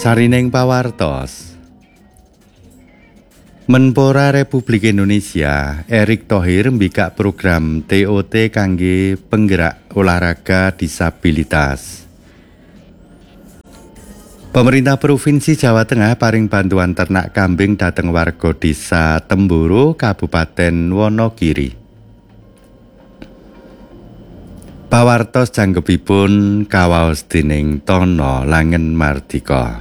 Sarining pawartos. Menpora Republik Indonesia, Erick Thohir mbikak program TOT kangge penggerak olahraga disabilitas. Pemerintah Provinsi Jawa Tengah paring bantuan ternak kambing dhateng warga Desa Temburu, Kabupaten Wonogiri. Pawartos janggepipun kawaos dening Tono Langen Mardika.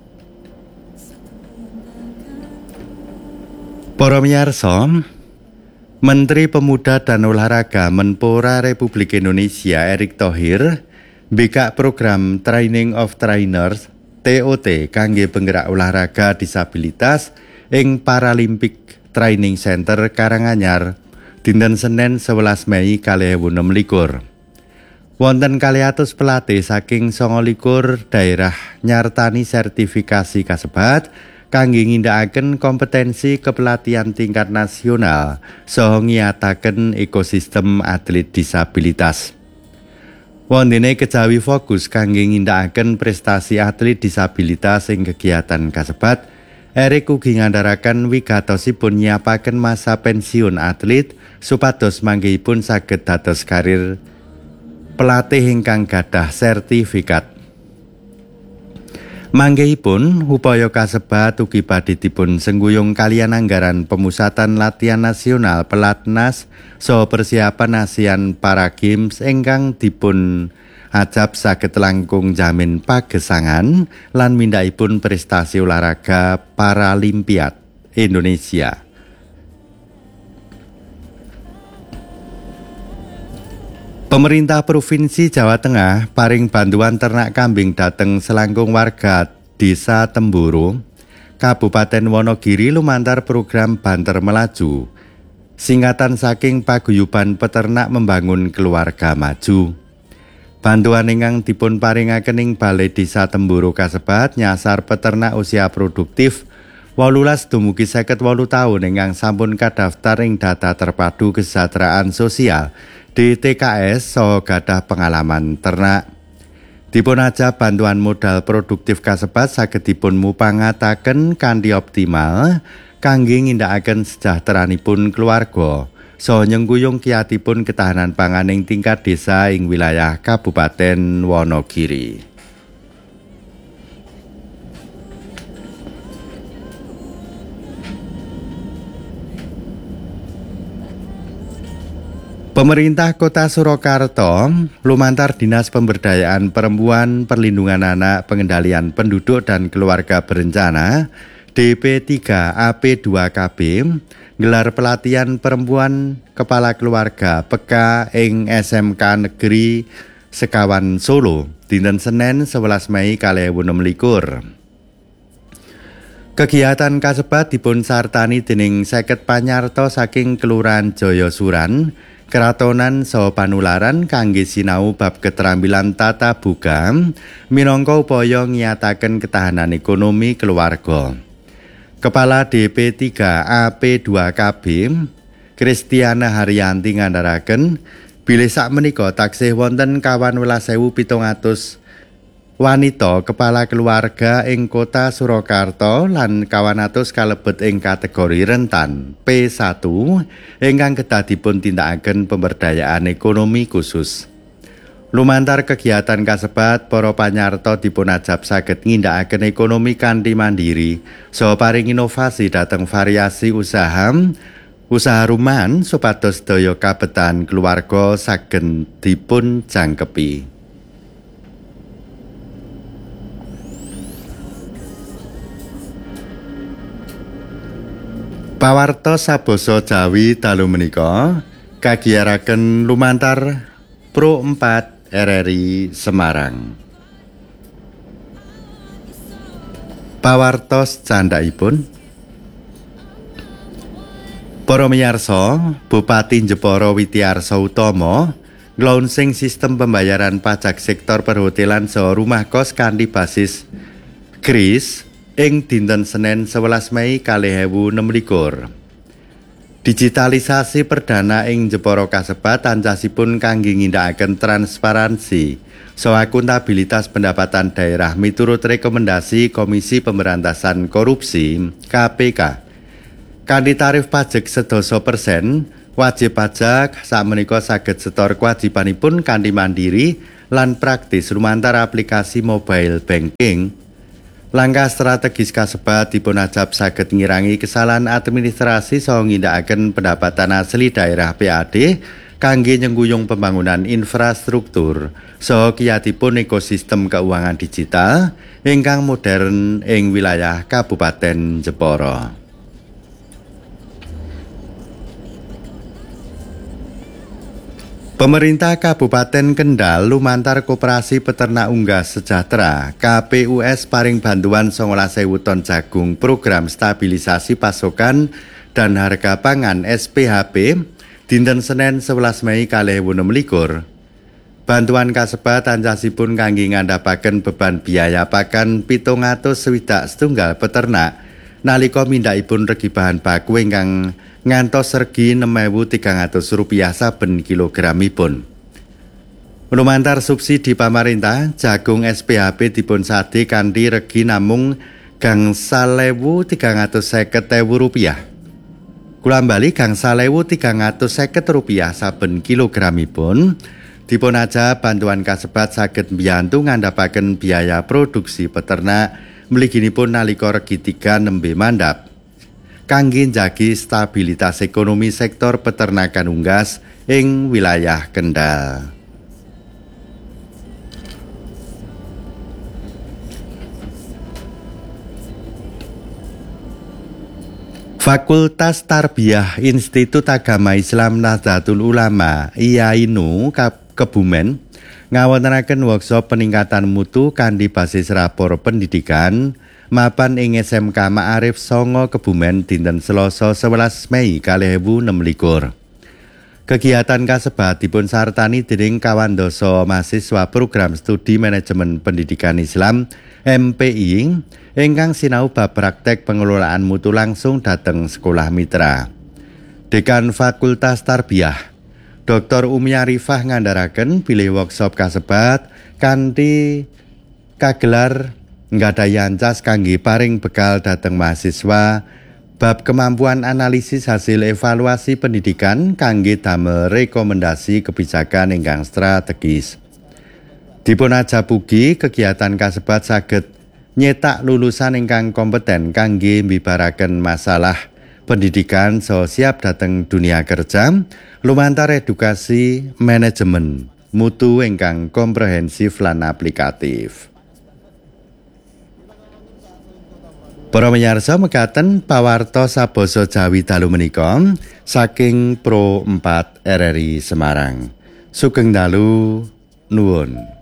Para miyarsa, Menteri Pemuda dan Olahraga Menpora Republik Indonesia Erick Thohir mbikak program Training of Trainers TOT kangge penggerak olahraga disabilitas ing Paralympic Training Center Karanganyar dinten Senin 11 Mei 2026. Wonten 200 pelatih saking 29 daerah nyartani sertifikasi kasebat kangge ngindakaken kompetensi kepelatihan tingkat nasional saha ngiyataken ekosistem atlet disabilitas. Wondene kejawi fokus kangge ngindakaken prestasi atlet disabilitas ing kegiatan kasebat, Erick ugi ngandharaken wigatosipun nyiapaken masa pensiun atlet supados manggihipun saged dados karir pelatih ingkang gadah sertifikat. Manggihipun upaya kasebat ugi badhe dipun sengguyung kaliyan anggaran pemusatan latihan nasional Pelatnas saha persiapan ASEAN Para Games ingkang dipun ajab saged langkung jamin pagesangan lan mindhakipun prestasi olahraga Paralimpiade Indonesia. Pemerintah Provinsi Jawa Tengah paring bantuan ternak kambing dhateng selangkung warga Desa Temburu, Kabupaten Wonogiri lumantar program Banter Melaju, singkatan saking Paguyuban Peternak Membangun Keluarga Maju. Bantuan ingkang dipun paringaken ing Balai Desa Temburu kasebat nyasar peternak usia produktif 18 dumugi 58 taun ingkang sampun kadaftar ing data terpadu kesejahteraan sosial DTKS saha gadah pengalaman ternak. Dipun ajab bantuan modal produktif kasebat saged dipun mupangataken kanthi optimal kangge ngindakaken sejahteranaipun keluarga saha nyengguyung kiyatipun ketahanan pangan ing tingkat desa ing wilayah Kabupaten Wonogiri. Pemerintah Kota Surakarta lumantar Dinas Pemberdayaan Perempuan, Perlindungan Anak, Pengendalian Penduduk dan Keluarga Berencana DP3AP2KB gelar pelatihan perempuan kepala keluarga PK ing SMK Negeri Sekawan Solo dinten Senin 11 Mei 2026. Kegiatan kasebat dipun sartani dening 50 panyarta saking Kelurahan Jayasuran, Keratonan saha panularan kangge sinau bab keterampilan tata buka minangka upaya ngiyataken ketahanan ekonomi keluarga. Kepala DP3AP2KB Kristiana Haryanti ngandharaken bilih sakmenika taksih wonten 11.700 wanita kepala keluarga ing Kota Surakarta lan 200 kalebet ing kategori rentan P1 ingkang kedah dipun tindakaken pemberdayaan ekonomi khusus. Lumantar kegiatan kasebat, para panyarta dipun ajab saged ngindakaken ekonomi kanthi mandiri saha paring inovasi dhateng variasi usaha rumahan supados daya kabetan keluarga saged dipun jangkepi. Pawartos sabasa Jawi dalu menika kagiyaraken lumantar Pro 4 RRI Semarang. Pawartos candhaipun. Para miyarsa, Bupati Jepara Widiarsa Utama nglauncing sistem pembayaran pajak sektor perhotelan saha rumah kos kanthi basis KRIS ing dinten Senin 11 Mei 2026. Digitalisasi perdana ing Jepara kasebat ancasipun kangge ngindakaken transparansi soal akuntabilitas pendapatan daerah miturut rekomendasi Komisi Pemberantasan Korupsi (KPK). Kanthi tarif pajak 10%, wajib pajak sakmenika saged setor kewajibanipun kanthi mandiri lan praktis lumantar aplikasi mobile banking. Langkah strategis kasebat dipunajab saged ngirangi kesalahan administrasi saha ngindakaken pendapatan asli daerah PAD kangge nyengguyung pembangunan infrastruktur saha kiyatipun ekosistem keuangan digital ingkang modern ing wilayah Kabupaten Jepara. Pemerintah Kabupaten Kendal lumantar Koperasi Peternak Unggas Sejahtera KPUS paring bantuan 19.000 ton jagung program stabilisasi pasokan dan harga pangan SPHP dinten Senin 11 Mei 2026. Bantuan kasebat ancasipun kangge ngandhapaken beban biaya pakan 760 peternak nalika mindhakipun regi bahan baku ingkang ngantos regi Rp6.300 saben kilogramipun. Lumantar subsidi pamarintah, jagung SPHP dipun sade kanthi regi namung gangsal Rp350.000. Kula bali gangsal Rp350 saben kilogramipun. Dipun ajab bantuan kasebat saged mbiyantu ngandhapaken biaya produksi peternak mliginipun nalika regi 3 nembe mandhap. Kangge njagi stabilitas ekonomi sektor peternakan unggas ing wilayah Kendal. Fakultas Tarbiyah Institut Agama Islam Nahdlatul Ulama IAINU Kebumen ngawontenaken workshop peningkatan mutu kanthi basis rapor pendidikan mapan ing SMK Ma'arif Songo Kebumen dinten Selasa 11 Mei 2026. Kegiatan kasebat dipun sartani dening kawandasa mahasiswa program studi manajemen pendidikan Islam MPI ingkang sinau bab praktek pengelolaan mutu langsung dhateng sekolah mitra. Dekan Fakultas Tarbiyah Dr. Umi Arifah ngandharaken bilih workshop kasebat kanthi kagelar nggadahi ancas kangge paring bekal dhateng mahasiswa bab kemampuan analisis hasil evaluasi pendidikan kangge damel rekomendasi kebijakan ingkang strategis. Dipun ajab ugi kegiatan kasebat saged nyetak lulusan ingkang kompeten kangge mbibaraken masalah pendidikan saha siap dhateng dunia kerja lumantar edukasi manajemen mutu ingkang komprehensif lan aplikatif. Para miyarsa mekaten pawartos sabasa Jawi dalu menika saking Pro 4 RRI Semarang. Sugeng dalu nuwun.